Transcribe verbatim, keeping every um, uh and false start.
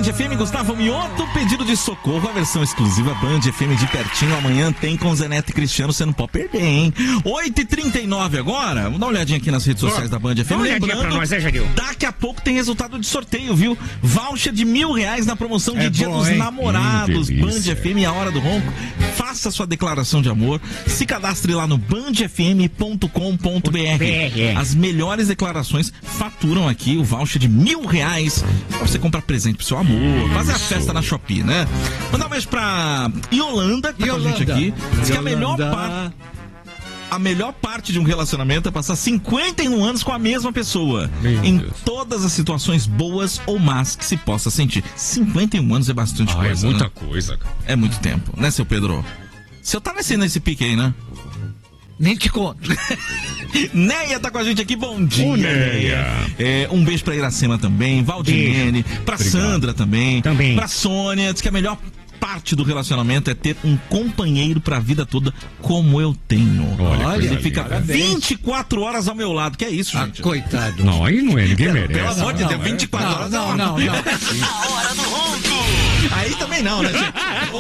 F M, Gustavo Mioto, pedido de socorro, a versão exclusiva Band F M de pertinho. Amanhã tem com Zé Neto e Cristiano, você não pode perder, hein? oito e trinta e nove agora, vamos dar uma olhadinha aqui nas redes sociais oh, da Band F M. Dá uma olhadinha pra nós, é, Jadil? Daqui a pouco tem resultado de sorteio, viu? Voucher de mil reais na promoção de é Dia bom, dos hein? Namorados. Band F M, a hora do ronco. Faça sua declaração de amor, se cadastre lá no band f m ponto com ponto b r. As melhores declarações faturam aqui o voucher de mil reais pra você comprar presente pro seu amor, fazer a festa na Shopee, né? Mandar um beijo pra Yolanda, que tá Yolanda. com a gente aqui. Diz que a melhor parte. A melhor parte de um relacionamento é passar cinquenta e um anos com a mesma pessoa. Meu em Deus. Todas as situações boas ou más que se possa sentir. cinquenta e um anos é bastante ah, coisa. É muita né? coisa, cara. É muito tempo, né, seu Pedro? Você tá nesse, nesse pique aí, né? Nem te conto. Neia tá com a gente aqui, bom dia. Ô, Neia. É, um beijo pra Iracema também, Valdinene, pra Obrigado. Sandra também, também, pra Sônia. Diz que a melhor parte do relacionamento é ter um companheiro pra vida toda como eu tenho. Olha, Olha ele ali, fica parabéns. vinte e quatro horas ao meu lado. Que é isso, gente? Ah, coitado. Não, aí não é, ninguém merece. Pelo amor de Deus, não, vinte e quatro não, horas. Não, não, não. não. A hora do ronco. Aí também não, né, gente?